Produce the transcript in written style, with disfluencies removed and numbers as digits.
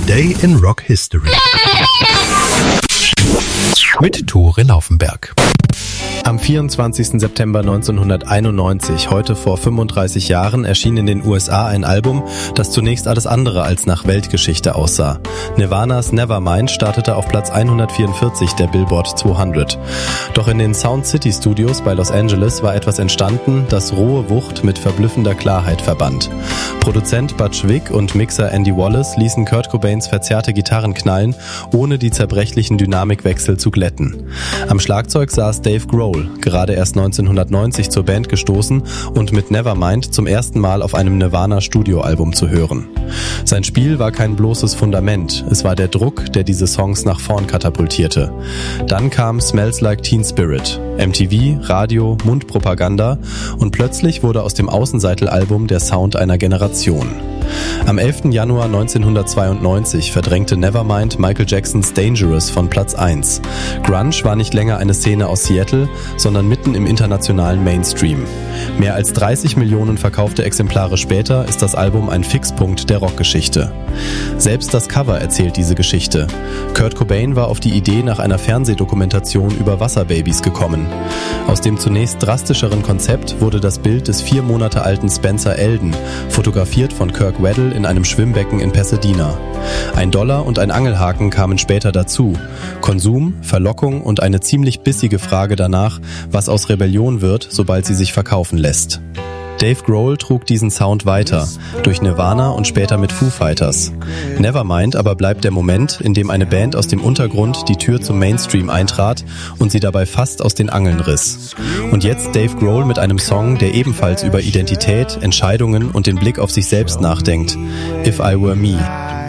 Today in Rock History. Mit Tore Laufenberg. Am 24. September 1991, heute vor 35 Jahren, erschien in den USA ein Album, das zunächst alles andere als nach Weltgeschichte aussah. Nirvanas Nevermind startete auf Platz 144 der Billboard 200. Doch in den Sound City Studios bei Los Angeles war etwas entstanden, das rohe Wucht mit verblüffender Klarheit verband. Produzent Butch Vig und Mixer Andy Wallace ließen Kurt Cobains verzerrte Gitarren knallen, ohne die zerbrechlichen Dynamikwechsel zu glätten. Am Schlagzeug saß Dave Grohl, gerade erst 1990 zur Band gestoßen und mit Nevermind zum ersten Mal auf einem Nirvana-Studioalbum zu hören. Sein Spiel war kein bloßes Fundament, es war der Druck, der diese Songs nach vorn katapultierte. Dann kam Smells Like Teen Spirit, MTV, Radio, Mundpropaganda und plötzlich wurde aus dem Außenseitelalbum der Sound einer Generation. Am 11. Januar 1992 verdrängte Nevermind Michael Jacksons Dangerous von Platz 1. Grunge war nicht länger eine Szene aus Seattle, sondern mitten im internationalen Mainstream. Mehr als 30 Millionen verkaufte Exemplare später ist das Album ein Fixpunkt der Rockgeschichte. Selbst das Cover erzählt diese Geschichte. Kurt Cobain war auf die Idee nach einer Fernsehdokumentation über Wasserbabys gekommen. Aus dem zunächst drastischeren Konzept wurde das Bild des 4 Monate alten Spencer Elden, fotografiert von Kirk Weddle in einem Schwimmbecken in Pasadena. $1 und ein Angelhaken kamen später dazu. Konsum, Verlockung und eine ziemlich bissige Frage danach, was aus Rebellion wird, sobald sie sich verkaufen lässt. Dave Grohl trug diesen Sound weiter, durch Nirvana und später mit Foo Fighters. Nevermind aber bleibt der Moment, in dem eine Band aus dem Untergrund die Tür zum Mainstream eintrat und sie dabei fast aus den Angeln riss. Und jetzt Dave Grohl mit einem Song, der ebenfalls über Identität, Entscheidungen und den Blick auf sich selbst nachdenkt. If I Were Me.